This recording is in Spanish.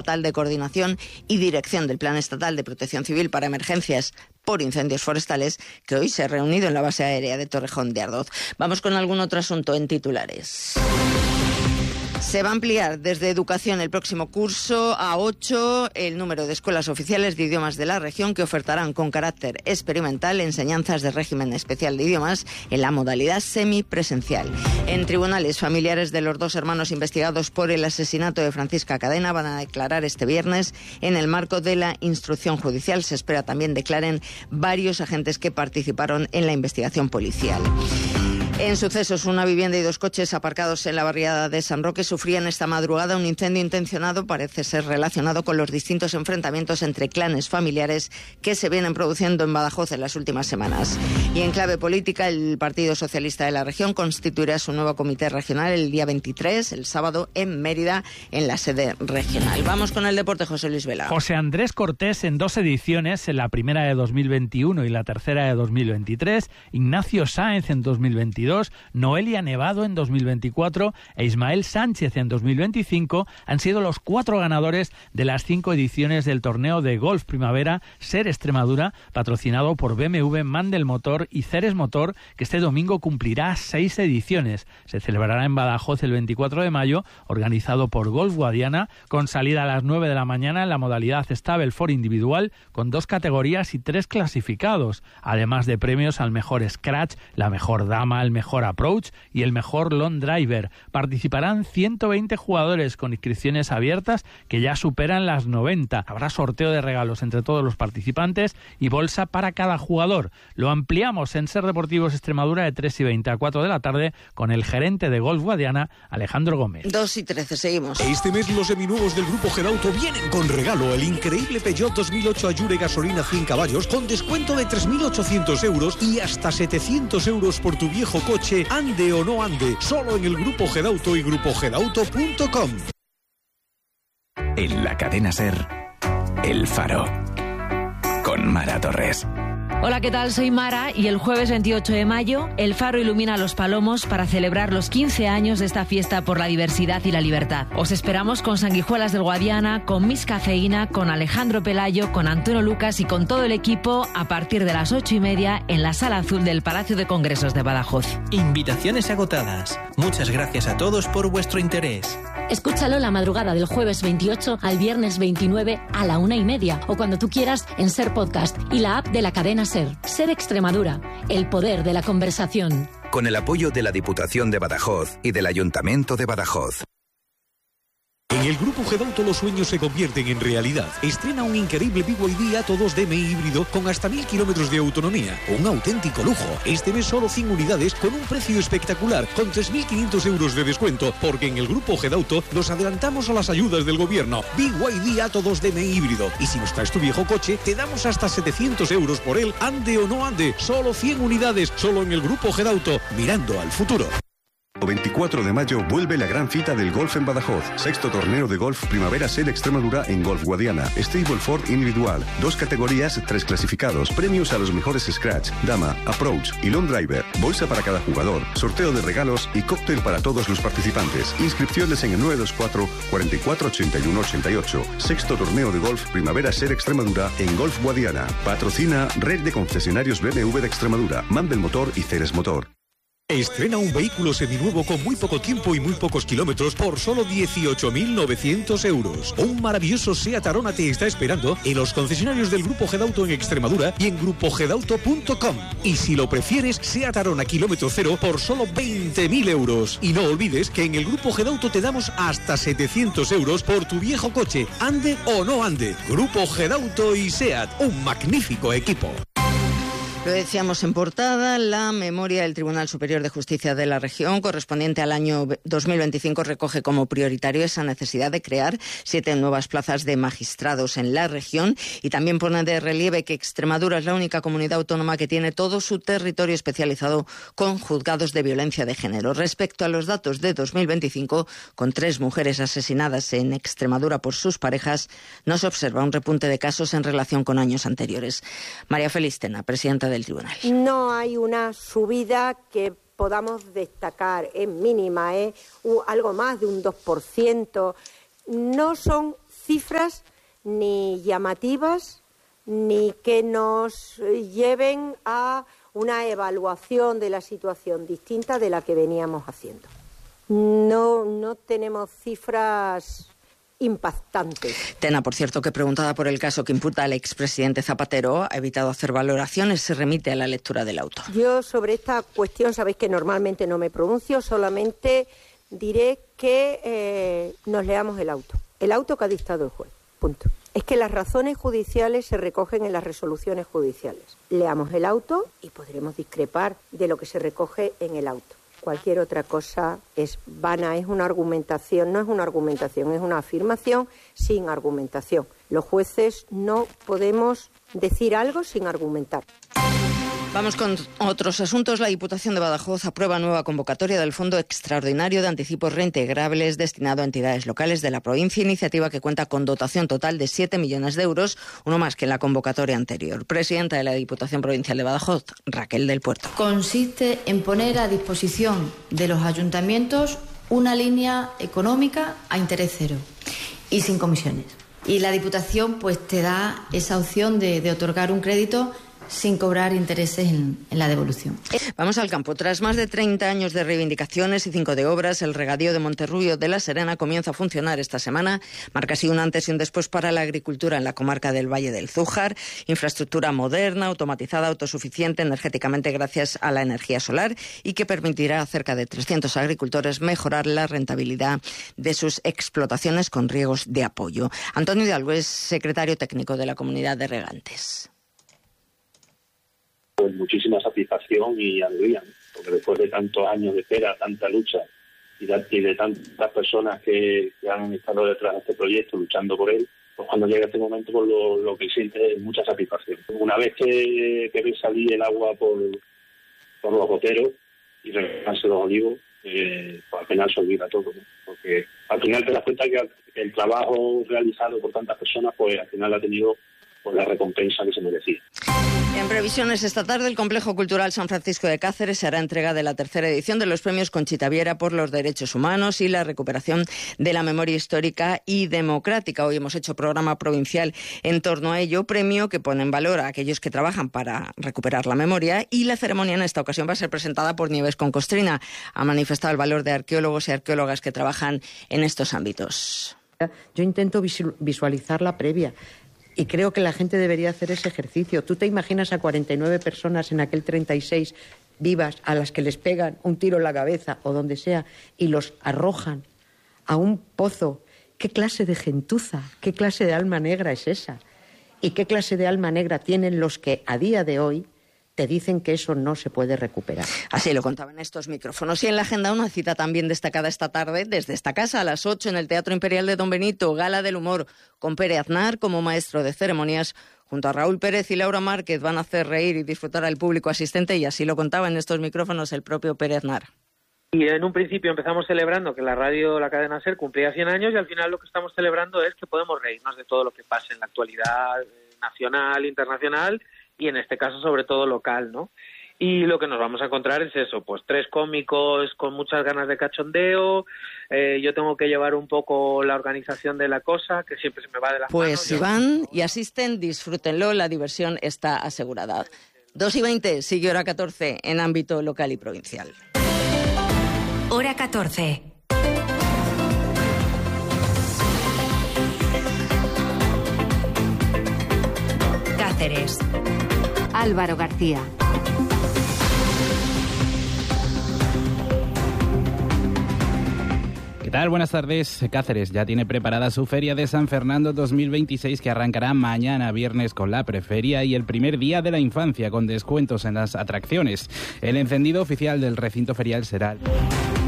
Estatal de Coordinación y Dirección del Plan Estatal de Protección Civil para Emergencias por Incendios Forestales, que hoy se ha reunido en la base aérea de Torrejón de Ardoz. Vamos con algún otro asunto en titulares. Se va a ampliar desde Educación el próximo curso a 8 el número de escuelas oficiales de idiomas de la región que ofertarán con carácter experimental enseñanzas de régimen especial de idiomas en la modalidad semipresencial. En tribunales, familiares de los dos hermanos investigados por el asesinato de Francisca Cadena van a declarar este viernes en el marco de la instrucción judicial. Se espera también declaren varios agentes que participaron en la investigación policial. En sucesos, una vivienda y 2 coches aparcados en la barriada de San Roque sufrían esta madrugada un incendio intencionado, parece ser relacionado con los distintos enfrentamientos entre clanes familiares que se vienen produciendo en Badajoz en las últimas semanas. Y en clave política, el Partido Socialista de la región constituirá su nuevo comité regional el día 23, el sábado, en Mérida, en la sede regional. Vamos con el deporte, José Luis Vela. José Andrés Cortés en 2 ediciones, en la primera de 2021 y la tercera de 2023, Ignacio Sáenz en 2022, Noelia Nevado en 2024 e Ismael Sánchez en 2025 han sido los 4 ganadores de las 5 ediciones del torneo de golf primavera SER Extremadura, patrocinado por BMW, Mandel Motor y Ceres Motor, que este domingo cumplirá 6 ediciones. Se celebrará en Badajoz el 24 de mayo, organizado por Golf Guadiana, con salida a las 9 de la mañana en la modalidad Stableford individual, con 2 categorías y 3 clasificados, además de premios al mejor scratch, la mejor dama, el mejor approach y el mejor long driver. Participarán 120 jugadores con inscripciones abiertas que ya superan las 90. Habrá sorteo de regalos entre todos los participantes y bolsa para cada jugador. Lo ampliamos en SER Deportivos Extremadura de 3:20 a 4 de la tarde con el gerente de Golf Guadiana, Alejandro Gómez. 2:13, seguimos. Este mes los seminuevos del Grupo Gedauto vienen con regalo: el increíble Peugeot 2008 Allure gasolina 100 caballos con descuento de 3.800 euros y hasta 700 euros por tu viejo coche, ande o no ande, solo en el Grupo Gedauto y grupogedauto.com. En la cadena SER, El Faro, con Mara Torres. Hola, ¿qué tal? Soy Mara y el jueves 28 de mayo El Faro ilumina Los Palomos para celebrar los 15 años de esta fiesta por la diversidad y la libertad. Os esperamos con Sanguijuelas del Guadiana, con Miss Cafeína, con Alejandro Pelayo, con Antonio Lucas y con todo el equipo a partir de las 8:30 en la Sala Azul del Palacio de Congresos de Badajoz. Invitaciones agotadas. Muchas gracias a todos por vuestro interés. Escúchalo la madrugada del jueves 28 al viernes 29 a la 1:30 o cuando tú quieras en SER Podcast y la app de la cadena SER. SER Extremadura, el poder de la conversación. Con el apoyo de la Diputación de Badajoz y del Ayuntamiento de Badajoz. En el Grupo Gedauto los sueños se convierten en realidad. Estrena un increíble BYD Atto 2 DMI híbrido con hasta 1000 kilómetros de autonomía. Un auténtico lujo. Este mes solo 100 unidades con un precio espectacular, con 3.500 euros de descuento, porque en el Grupo Gedauto nos adelantamos a las ayudas del gobierno. BYD Atto 2 DMI híbrido. Y si nos traes tu viejo coche, te damos hasta 700 euros por él, ande o no ande. Solo 100 unidades, solo en el Grupo Gedauto, mirando al futuro. El 24 de mayo vuelve la gran cita del golf en Badajoz. 6º torneo de golf primavera SER Extremadura en Golf Guadiana. Stableford individual. 2 categorías, 3 clasificados. Premios a los mejores scratch, dama, approach y long driver. Bolsa para cada jugador. Sorteo de regalos y cóctel para todos los participantes. Inscripciones en el 924 44 81 88. 6º torneo de golf primavera SER Extremadura en Golf Guadiana. Patrocina Red de Concesionarios BMW de Extremadura, Mandel Motor y Ceres Motor. Estrena un vehículo seminuevo con muy poco tiempo y muy pocos kilómetros por solo 18.900 euros. Un maravilloso SEAT Arona te está esperando en los concesionarios del Grupo Gedauto en Extremadura y en grupogedauto.com. Y si lo prefieres, SEAT Arona kilómetro cero por solo 20.000 euros. Y no olvides que en el Grupo Gedauto te damos hasta 700 euros por tu viejo coche, ande o no ande. Grupo Gedauto y SEAT, un magnífico equipo. Lo decíamos en portada, la memoria del Tribunal Superior de Justicia de la región correspondiente al año 2025 recoge como prioritario esa necesidad de crear 7 nuevas plazas de magistrados en la región y también pone de relieve que Extremadura es la única comunidad autónoma que tiene todo su territorio especializado con juzgados de violencia de género. Respecto a los datos de 2025, con 3 mujeres asesinadas en Extremadura por sus parejas, no se observa un repunte de casos en relación con años anteriores. María Félix Tena, presidenta del tribunal. No hay una subida que podamos destacar, es mínima, es algo más de un 2%. No son cifras ni llamativas ni que nos lleven a una evaluación de la situación distinta de la que veníamos haciendo. No tenemos cifras impactantes. Tena, por cierto, que preguntada por el caso que imputa al expresidente Zapatero, ha evitado hacer valoraciones, se remite a la lectura del auto. Yo sobre esta cuestión, sabéis que normalmente no me pronuncio, solamente diré que nos leamos el auto que ha dictado el juez, punto. Es que las razones judiciales se recogen en las resoluciones judiciales. Leamos el auto y podremos discrepar de lo que se recoge en el auto. Cualquier otra cosa es vana, es una argumentación, no es una argumentación, es una afirmación sin argumentación. Los jueces no podemos decir algo sin argumentar. Vamos con otros asuntos. La Diputación de Badajoz aprueba nueva convocatoria del Fondo Extraordinario de Anticipos Reintegrables destinado a entidades locales de la provincia, iniciativa que cuenta con dotación total de 7 millones de euros, uno más que en la convocatoria anterior. Presidenta de la Diputación Provincial de Badajoz, Raquel del Puerto. Consiste en poner a disposición de los ayuntamientos una línea económica a interés cero y sin comisiones. Y la Diputación pues te da esa opción de otorgar un crédito sin cobrar intereses en la devolución. Vamos al campo. Tras más de 30 años de reivindicaciones y 5 de obras, el regadío de Monterrubio de la Serena comienza a funcionar esta semana. Marca así un antes y un después para la agricultura en la comarca del Valle del Zújar. Infraestructura moderna, automatizada, autosuficiente energéticamente gracias a la energía solar y que permitirá a cerca de 300 agricultores mejorar la rentabilidad de sus explotaciones con riegos de apoyo. Antonio Hidalgo es secretario técnico de la Comunidad de Regantes. Con muchísima satisfacción y alegría, porque después de tantos años de espera, tanta lucha y de tantas personas que han estado detrás de este proyecto luchando por él, pues cuando llega este momento pues lo que siente es mucha satisfacción. Una vez que ves salir el agua por los goteros y regarse los olivos, pues al final se olvida todo, ¿no? Porque al final te das cuenta que el trabajo realizado por tantas personas pues al final ha tenido pues la recompensa que se merecía. En previsiones, esta tarde el Complejo Cultural San Francisco de Cáceres se hará entrega de la tercera edición de los premios Conchita Viera por los derechos humanos y la recuperación de la memoria histórica y democrática. Hoy hemos hecho programa provincial en torno a ello, premio que pone en valor a aquellos que trabajan para recuperar la memoria, y la ceremonia en esta ocasión va a ser presentada por Nieves Concostrina. Ha manifestado el valor de arqueólogos y arqueólogas que trabajan en estos ámbitos. Yo intento visualizar la previa. Y creo que la gente debería hacer ese ejercicio. ¿Tú te imaginas a 49 personas en aquel 36 vivas a las que les pegan un tiro en la cabeza o donde sea y los arrojan a un pozo? ¿Qué clase de gentuza, qué clase de alma negra es esa? ¿Y qué clase de alma negra tienen los que a día de hoy te dicen que eso no se puede recuperar? Así lo contaban estos micrófonos. Y en la agenda una cita también destacada esta tarde desde esta casa a las 8 en el Teatro Imperial de Don Benito, Gala del Humor, con Pere Aznar como maestro de ceremonias. Junto a Raúl Pérez y Laura Márquez van a hacer reír y disfrutar al público asistente, y así lo contaba en estos micrófonos el propio Pere Aznar. Y en un principio empezamos celebrando que la radio, la cadena SER, cumplía 100 años, y al final lo que estamos celebrando es que podemos reírnos de todo lo que pasa en la actualidad nacional, internacional, y en este caso sobre todo local, ¿no? Y lo que nos vamos a encontrar es eso, pues 3 cómicos con muchas ganas de cachondeo. Yo tengo que llevar un poco la organización de la cosa, que siempre se me va de las manos. Pues si van y asisten, disfrútenlo, la diversión está asegurada. 2:20, sigue hora 14 en ámbito local y provincial. Hora 14. Cáceres. Álvaro García. ¿Qué tal? Buenas tardes. Cáceres ya tiene preparada su Feria de San Fernando 2026, que arrancará mañana viernes con la preferia y el primer día de la infancia con descuentos en las atracciones. El encendido oficial del recinto ferial será